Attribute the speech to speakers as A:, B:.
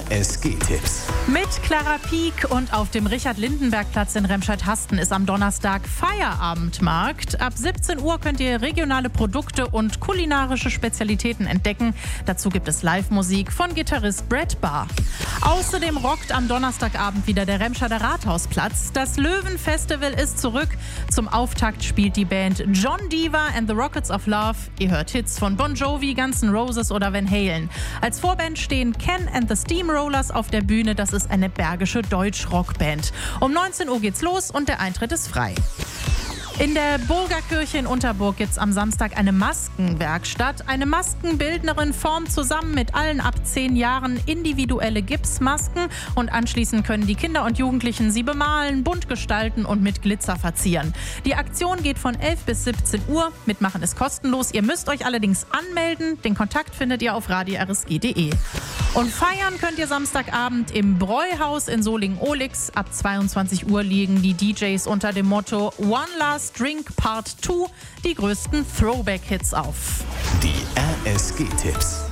A: RSG-Tipps.
B: Mit Clara Pieck und auf dem Richard-Lindenberg-Platz in Remscheid-Hasten ist am Donnerstag Feierabendmarkt. Ab 17 Uhr könnt ihr regionale Produkte und kulinarische Spezialitäten entdecken. Dazu gibt es Live-Musik von Gitarrist Brett Barr. Außerdem rockt am Donnerstagabend wieder der Remscheider Rathausplatz. Das Löwen-Festival ist zurück. Zum Auftakt spielt die Band John Diva and the Rockets of Love. Ihr hört Hits von Bon Jovi, Guns N' Roses oder Van Halen. Als Vorband stehen Ken and the Steamrollers auf der Bühne. Das ist eine bergische Deutsch-Rockband. Um 19 Uhr geht's los und der Eintritt ist frei. In der Burgerkirche in Unterburg gibt es am Samstag eine Maskenwerkstatt. Eine Maskenbildnerin formt zusammen mit allen ab 10 Jahren individuelle Gipsmasken und anschließend können die Kinder und Jugendlichen sie bemalen, bunt gestalten und mit Glitzer verzieren. Die Aktion geht von 11 bis 17 Uhr. Mitmachen ist kostenlos. Ihr müsst euch allerdings anmelden. Den Kontakt findet ihr auf radio-rsg.de. Und feiern könnt ihr Samstagabend im Bräuhaus in Solingen-Ohlix. Ab 22 Uhr liegen die DJs unter dem Motto One Last Drink Part 2 die größten Throwback-Hits auf.
A: Die RSG-Tipps.